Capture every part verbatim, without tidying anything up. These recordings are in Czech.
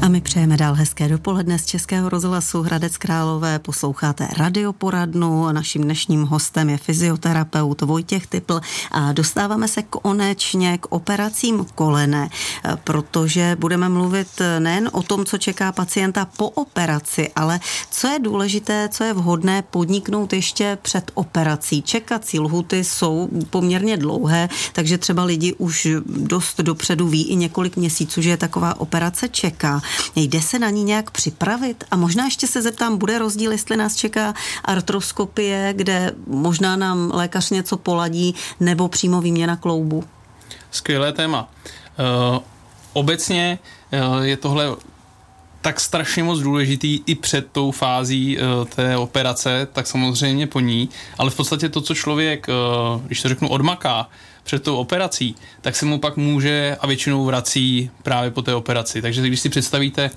A my přejeme dál hezké dopoledne z Českého rozhlasu Hradec Králové. Posloucháte radioporadnu. Naším dnešním hostem je fyzioterapeut Vojtěch Typl a dostáváme se konečně k operacím kolene, protože budeme mluvit nejen o tom, co čeká pacienta po operaci, ale co je důležité, co je vhodné podniknout ještě před operací. Čekací lhuty jsou poměrně dlouhé, takže třeba lidi už dost dopředu ví i několik měsíců, že je taková operace čeká. Jde se na ní nějak připravit? A možná ještě se zeptám, bude rozdíl, jestli nás čeká artroskopie, kde možná nám lékař něco poladí, nebo přímo výměna kloubu? Skvělé téma. Uh, obecně uh, je tohle tak strašně moc důležitý i před tou fází uh, té operace, tak samozřejmě po ní, ale v podstatě to, co člověk, uh, když to řeknu, odmaká před tou operací, tak se mu pak může a většinou vrací právě po té operaci. Takže když si představíte,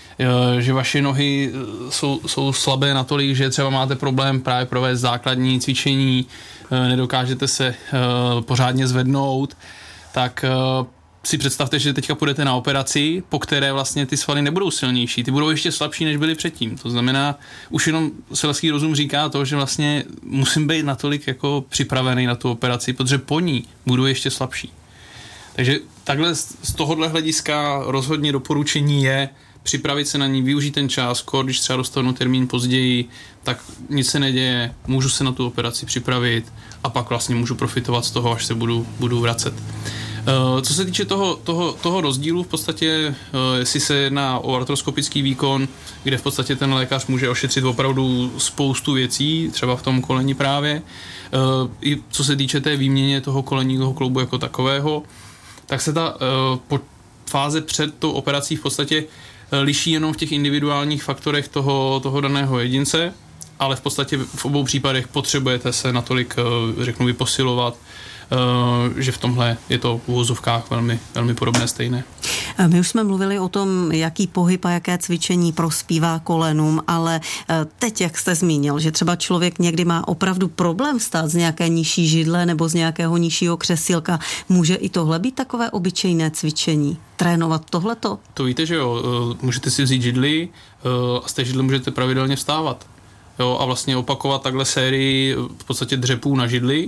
že vaše nohy jsou, jsou slabé natolik, že třeba máte problém právě provést základní cvičení, nedokážete se pořádně zvednout, tak si představte, že teďka půjdete na operaci, po které vlastně ty svaly nebudou silnější, ty budou ještě slabší, než byly předtím. To znamená, už jenom selský rozum říká to, že vlastně musím být natolik jako připravený na tu operaci, protože po ní budu ještě slabší. Takže takhle z tohohle hlediska rozhodně doporučení je připravit se na ní, využít ten čas, když třeba dostanu termín později, tak nic se neděje, můžu se na tu operaci připravit a pak vlastně můžu profitovat z toho, až se budu, budu vracet. Co se týče toho, toho, toho rozdílu, v podstatě, jestli se jedná o artroskopický výkon, kde v podstatě ten lékař může ošetřit opravdu spoustu věcí, třeba v tom koleni právě, i co se týče té výměně toho kolenního kloubu jako takového, tak se ta fáze před tou operací v podstatě liší jenom v těch individuálních faktorech toho, toho daného jedince, ale v podstatě v obou případech potřebujete se natolik, řeknu, vyposilovat, že v tomhle je to v uvozovkách velmi, velmi podobné, stejné. My už jsme mluvili o tom, jaký pohyb a jaké cvičení prospívá kolenům, ale teď, jak jste zmínil, že třeba člověk někdy má opravdu problém vstát z nějaké nižší židle nebo z nějakého nižšího křesílka, může i tohle být takové obyčejné cvičení? Trénovat tohleto? To víte, že jo, můžete si vzít židli a z té židle můžete pravidelně vstávat. Jo, a vlastně opakovat takhle sérii v podstatě dřepů na židli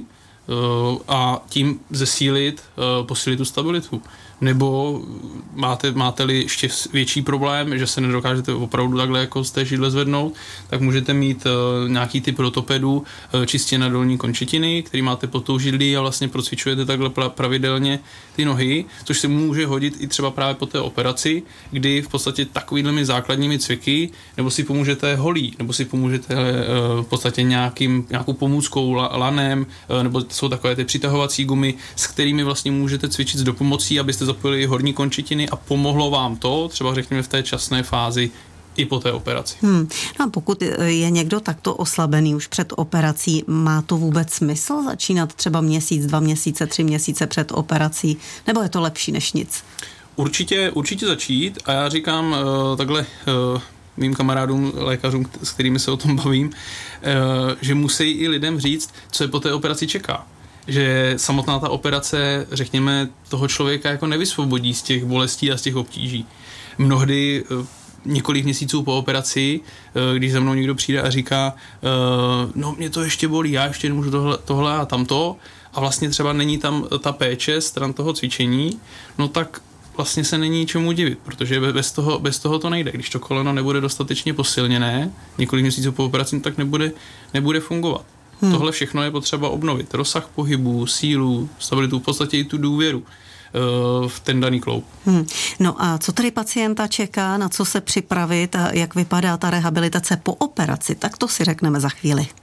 a tím zesílit, posílit tu stabilitu. Nebo máte, máte-li ještě větší problém, že se nedokážete opravdu takhle jako z té židle zvednout, tak můžete mít uh, nějaký typ rotopedů uh, čistě na dolní končetiny, který máte pod tou židlí a vlastně procvičujete takhle pravidelně ty nohy, což se může hodit i třeba právě po té operaci, kdy v podstatě takovými základními cviky, nebo si pomůžete holí, nebo si pomůžete uh, v podstatě nějakým, nějakou pomůckou lanem, uh, nebo jsou takové ty přitahovací gumy, s kterými vlastně můžete cvičit s dopomocí, abyste zapojili horní končetiny a pomohlo vám to, třeba řekněme v té časné fázi, i po té operaci. Hmm. No a pokud je někdo takto oslabený už před operací, má to vůbec smysl začínat třeba měsíc, dva měsíce, tři měsíce před operací, nebo je to lepší než nic? Určitě, určitě začít a já říkám uh, takhle uh, mým kamarádům, lékařům, s kterými se o tom bavím, uh, že musí i lidem říct, co je po té operaci čeká. Že samotná ta operace, řekněme, toho člověka jako nevysvobodí z těch bolestí a z těch obtíží. Mnohdy několik měsíců po operaci, když za mnou někdo přijde a říká, no mě to ještě bolí, já ještě nemůžu tohle, tohle a tamto, a vlastně třeba není tam ta péče stran toho cvičení, no tak vlastně se není čemu divit, protože bez toho, bez toho to nejde. Když to koleno nebude dostatečně posilněné, několik měsíců po operaci, tak nebude, nebude fungovat. Hmm. Tohle všechno je potřeba obnovit. Rozsah pohybu, sílu, stabilitu, v podstatě i tu důvěru uh, v ten daný kloub. Hmm. No a co tady pacienta čeká, na co se připravit a jak vypadá ta rehabilitace po operaci, tak to si řekneme za chvíli.